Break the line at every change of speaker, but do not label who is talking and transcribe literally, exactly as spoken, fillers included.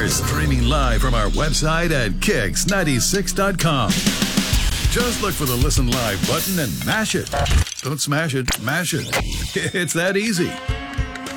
streaming live from our website at kicks ninety-six dot com. Just look for the Listen Live button and mash it. Don't smash it, mash it. It's that easy.